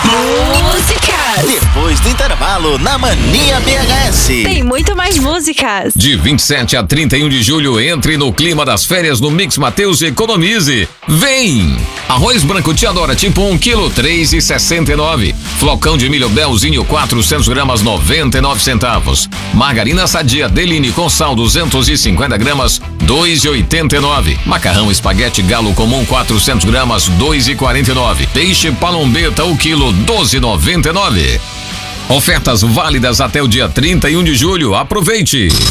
Músicas. Depois do intervalo, na Mania BHS. Tem muito mais músicas. De 27 a 31 de julho, entre no clima das férias no Mix Mateus e economize. Vem! Arroz branco Tiadora tipo 1 kg, 3,69. Flocão de milho Belzinho, 400 gramas, 99 centavos. Margarina Sadia Deline com sal, 250 gramas, 2,89. Macarrão espaguete Galo comum, 400 gramas, 2,49. Peixe palombeta, o quilo, 12,99. Ofertas válidas até o dia 31 de julho. Aproveite!